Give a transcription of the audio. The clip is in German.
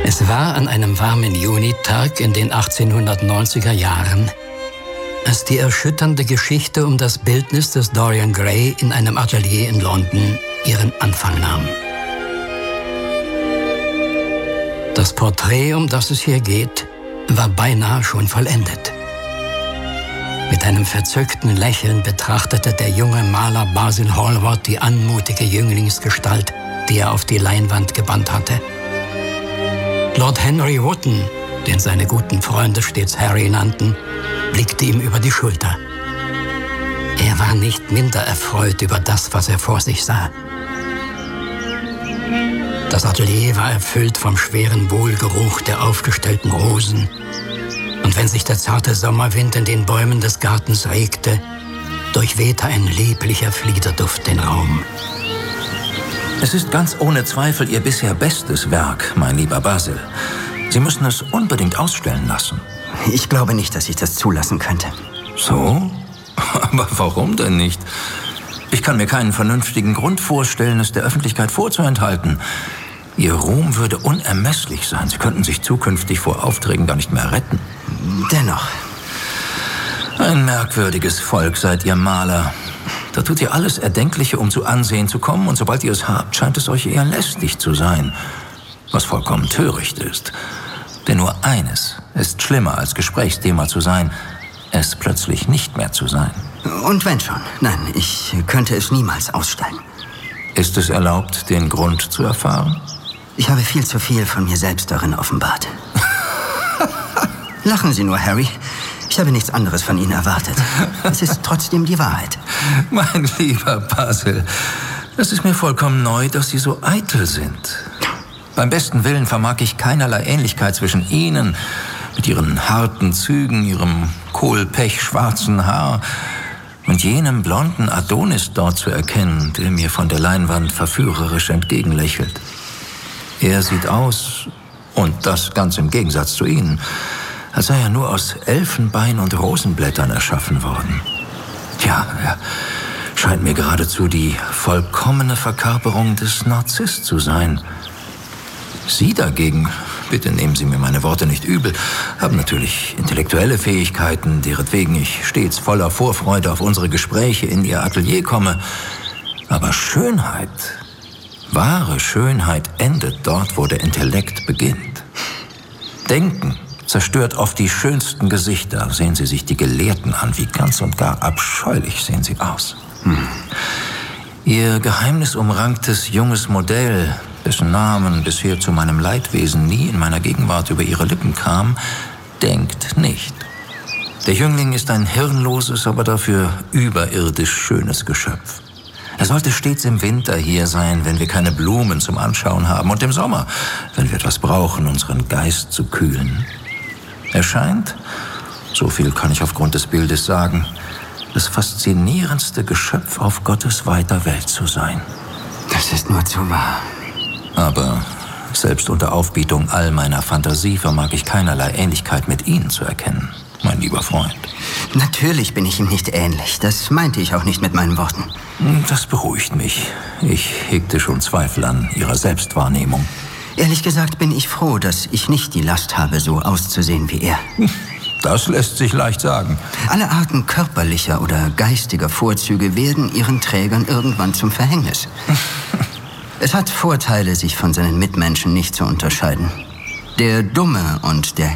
Es war an einem warmen Junitag in den 1890er Jahren, als die erschütternde Geschichte um das Bildnis des Dorian Gray in einem Atelier in London ihren Anfang nahm. Das Porträt, um das es hier geht, war beinahe schon vollendet. Mit einem verzückten Lächeln betrachtete der junge Maler Basil Hallward die anmutige Jünglingsgestalt, die er auf die Leinwand gebannt hatte. Lord Henry Wotton, den seine guten Freunde stets Harry nannten, blickte ihm über die Schulter. Er war nicht minder erfreut über das, was er vor sich sah. Das Atelier war erfüllt vom schweren Wohlgeruch der aufgestellten Rosen. Und wenn sich der zarte Sommerwind in den Bäumen des Gartens regte, durchwehte ein lieblicher Fliederduft den Raum. Es ist ganz ohne Zweifel Ihr bisher bestes Werk, mein lieber Basil. Sie müssen es unbedingt ausstellen lassen. Ich glaube nicht, dass ich das zulassen könnte. So? Aber warum denn nicht? Ich kann mir keinen vernünftigen Grund vorstellen, es der Öffentlichkeit vorzuenthalten. Ihr Ruhm würde unermesslich sein. Sie könnten sich zukünftig vor Aufträgen gar nicht mehr retten. Dennoch. Ein merkwürdiges Volk seid ihr Maler. Da tut ihr alles Erdenkliche, um zu Ansehen zu kommen, und sobald ihr es habt, scheint es euch eher lästig zu sein. Was vollkommen töricht ist. Denn nur eines ist schlimmer als Gesprächsthema zu sein, es plötzlich nicht mehr zu sein. Und wenn schon. Nein, ich könnte es niemals ausstellen. Ist es erlaubt, den Grund zu erfahren? Ich habe viel zu viel von mir selbst darin offenbart. Lachen Sie nur, Harry. Ich habe nichts anderes von Ihnen erwartet. Es ist trotzdem die Wahrheit. Mein lieber Basil, es ist mir vollkommen neu, dass Sie so eitel sind. Beim besten Willen vermag ich keinerlei Ähnlichkeit zwischen Ihnen, mit Ihren harten Zügen, Ihrem kohlpechschwarzen Haar und jenem blonden Adonis dort zu erkennen, der mir von der Leinwand verführerisch entgegenlächelt. Er sieht aus, und das ganz im Gegensatz zu Ihnen, als sei er nur aus Elfenbein und Rosenblättern erschaffen worden. Tja, er scheint mir geradezu die vollkommene Verkörperung des Narziss zu sein. Sie dagegen, bitte nehmen Sie mir meine Worte nicht übel, haben natürlich intellektuelle Fähigkeiten, deretwegen ich stets voller Vorfreude auf unsere Gespräche in Ihr Atelier komme. Aber Schönheit, wahre Schönheit endet dort, wo der Intellekt beginnt. Denken zerstört oft die schönsten Gesichter. Sehen Sie sich die Gelehrten an, wie ganz und gar abscheulich sehen sie aus. Ihr geheimnisumranktes junges Modell, dessen Namen bisher zu meinem Leidwesen nie in meiner Gegenwart über Ihre Lippen kam, denkt nicht. Der Jüngling ist ein hirnloses, aber dafür überirdisch schönes Geschöpf. Er sollte stets im Winter hier sein, wenn wir keine Blumen zum Anschauen haben, und im Sommer, wenn wir etwas brauchen, unseren Geist zu kühlen. Er scheint, so viel kann ich aufgrund des Bildes sagen, das faszinierendste Geschöpf auf Gottes weiter Welt zu sein. Das ist nur zu wahr. Aber selbst unter Aufbietung all meiner Fantasie vermag ich keinerlei Ähnlichkeit mit Ihnen zu erkennen, mein lieber Freund. Natürlich bin ich ihm nicht ähnlich. Das meinte ich auch nicht mit meinen Worten. Das beruhigt mich. Ich hegte schon Zweifel an Ihrer Selbstwahrnehmung. Ehrlich gesagt bin ich froh, dass ich nicht die Last habe, so auszusehen wie er. Das lässt sich leicht sagen. Alle Arten körperlicher oder geistiger Vorzüge werden ihren Trägern irgendwann zum Verhängnis. Es hat Vorteile, sich von seinen Mitmenschen nicht zu unterscheiden. Der Dumme und der